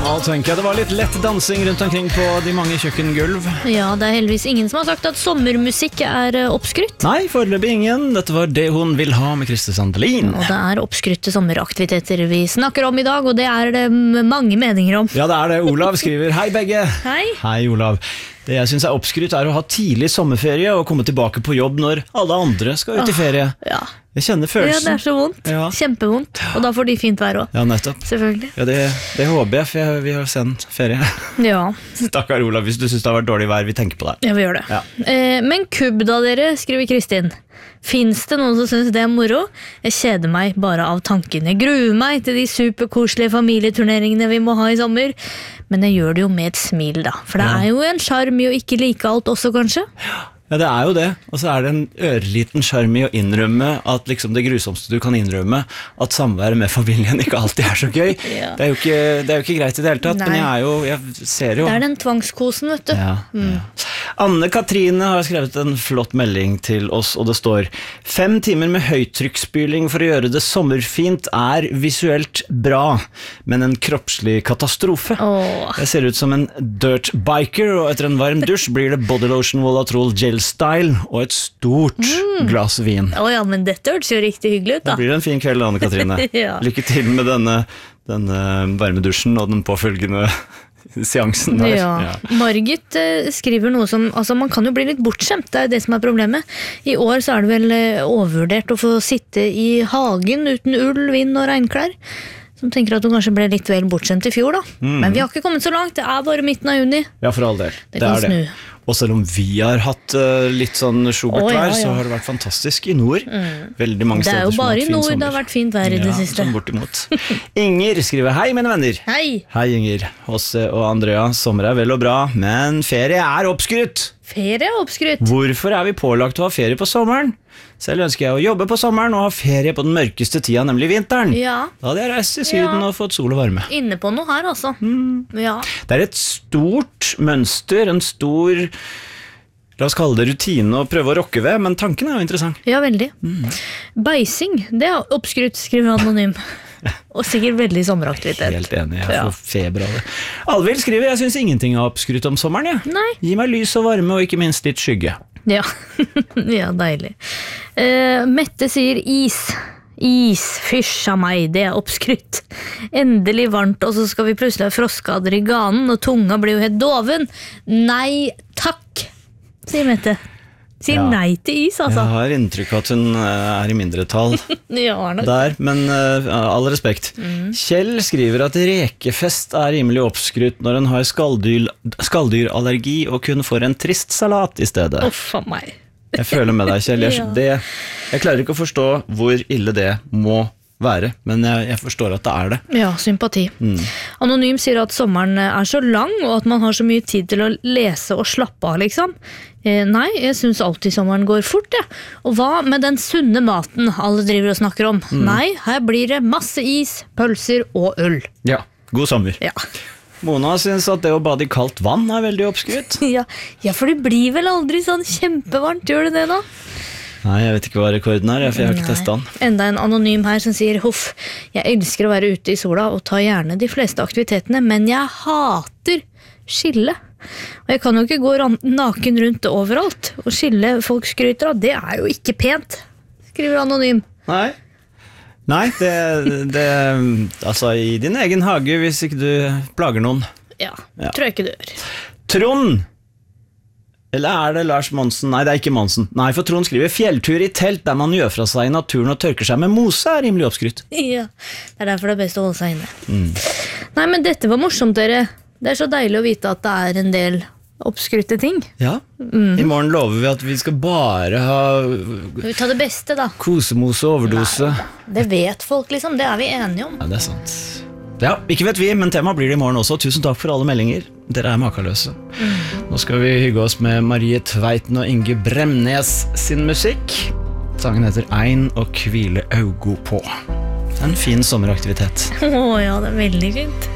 Nå tenker jeg det var litt lett dansing rundt omkring på de mange kjøkkengulv. Ja, det er heldigvis ingen som har sagt at sommermusikk er oppskrytt. Nei, foreløpig ingen. Dette var Det hun vil ha med Christer Sandelin. Og det er oppskrytte sommeraktiviteter vi snakker om i dag, og det er det mange meninger om. Ja, det er det. Olav skriver: Hei begge. Hei. Hei, Olav. Det jeg synes er oppskrytt er å ha tidlig sommerferie og komme tilbake på jobb når alle andre skal ut i ferie. Ja. Jeg kjenner Ja, følelsen. det er så vondt. Ja. Kjempevondt. Og da får de fint vær også. Ja, nettopp. Selvfølgelig. Ja, det håper jeg, for vi har sendt ferie. Ja, Stakkar Olav, hvis du synes det har vært dårlig vær, vi tenker på deg. jeg vil gjøre det. Ja. Men kubb da, dere, skriver Kristin. Finns det noen som synes det er moro? Jeg kjeder meg bare av tanken. Jeg gruer meg til de superkoselige familieturneringene vi må ha i sommer. Men jeg gjør det jo med et smil da. For det er jo en charm i å ikke like alt også, kanskje. Ja, det er jo det. Og så er det en øreliten charm i å innrømme at liksom det grusomste du kan innrømme, at samværet med familien ikke alltid er så gøy. Ja. Det er jo ikke greit i det hele tatt, Nei. men jeg ser jo. Det er den tvangskosen, vet du. Ja, ja. Anne-Katrine har skrevet en flott melding til oss, og det står: 5 timer med høytrykksspyling for å gjøre det sommerfint er visuelt bra, men en kroppslig katastrofe. Åh. Jeg ser ut som en dirt biker, og etter en varm dusj blir det bodylotion, Volatrol, gel-style og et stort glass vin. Ja, men dette hørtes jo riktig hyggelig ut Det da. blir en fin kveld, Anne-Katrine. Ja. Lykke til med denne varme dusjen og den påfølgende seansen der. Ja. Margit skriver noe som, altså man kan jo bli litt bortskjemt, det er det som er problemet. I år så er det vel overvurdert å få sitte i hagen uten ull, vind og regnklær. Som tenker at hun kanskje ble litt vel bortskjemt i fjor da. Men vi har ikke kommet så langt, det er bare midten av juni. Ja, for all del. Det kan er snu. Og selv om vi har hatt litt sånn Schubert-vær, Ja. så har det vært fantastisk i nord. Veldig mange Det er steder jo som har bare hatt i fin nord sommer. det har vært fint vær i det siste. Sånn bortimot. Inger skriver: Hei, mine venner. Hei! Hei, Inger. Åse og Andrea, sommer er vel og bra, men ferie er oppskrytt. Ferie er oppskrytt. Hvorfor er vi pålagt å ha ferie på sommeren? Selv ønsker jeg å jobbe på sommeren og ha ferie på den mørkeste tida, nemlig vinteren. Ja, Da hadde jeg reist til Syden og fått sol og varme. inne på noe her altså. Ja. Det er et stort mønster, en stor, la oss kalle det rutine å prøve å rokke ved, men tanken er jo interessant. Ja, veldig. Beising, det er oppskrytt, skriver Anonym. Og sikkert veldig sommeraktivitet. Helt enig, jeg Ja. får feber av det. Alvild skriver: Jeg synes ingenting er oppskrytt om sommeren, jeg. Nei. Gi meg lys og varme, og ikke minst litt skygge. Ja, ja, deilig. Mette sier is. Is, fysj av meg, det er oppskrytt. Endelig varmt, og så skal vi plutselig ha frostskader i ganen, og tunga blir jo helt doven. Nei, takk, sier Mette. Sier Ja. nei til is, altså. Jeg har inntrykk av at hun er i mindretall Ja, Arne. der, men all respekt. Kjell skriver at rekefest er rimelig oppskrytt når en har skalldyrallergi og kun får en trist salat i stedet. Uff a meg. Jeg føler med deg, Kjell. Jeg klarer ikke å forstå hvor ille det må være, men jeg forstår at det er det. Ja, sympati. Anonym sier at sommeren er så lang, og at man har så mye tid til å lese og slappe av, liksom. Nei, jeg synes alltid sommeren går fort, ja. Og hva med den sunne maten alle driver og snakker om? Nei, her blir det masse is, pølser og øl. Ja, god sommer. Ja. Mona synes at det å bade i kaldt vann er veldig oppskrytt. Ja, for det blir vel aldri sånn kjempevarmt, gjør det da? Nei, jeg vet ikke hva rekorden er, for jeg har ikke testet den. Enda en anonym her som sier: Huff, jeg elsker å være ute i sola og tar gjerne de fleste aktivitetene, men jeg hater skille. Og jeg kan jo ikke gå naken rundt overalt, og skille folk skryter av, det er jo ikke pent, skriver anonym. Nei, altså i din egen hage, hvis ikke du plager noen. Ja, tror jeg ikke du gjør. Trond! Eller er det Lars Monsen? Nei, det er ikke Monsen. Nei, for Trond skriver: fjelltur i telt der man gjør fra seg i naturen og tørker seg med mose er rimelig oppskrytt. Ja, det er derfor det er best å holde seg inne. Nei, men dette var morsomt, dere. Det er så deilig å vite at det er en del oppskrytte ting. Ja, i morgen lover vi at vi skal bare ha Vi tar det beste da. kosemose og overdose. Det vet folk liksom, det er vi enige om. Ja, det er sant. Ja, ikke vet vi, men temaet blir det i morgen også. Tusen takk for alle meldinger. Dere er makaløse. Nå skal vi hygge oss med Marie Tveiten og Inge Bremnes sin musikk. Sangen heter Ein og kvile augo på. En fin sommeraktivitet. Åh ja, det er veldig fint.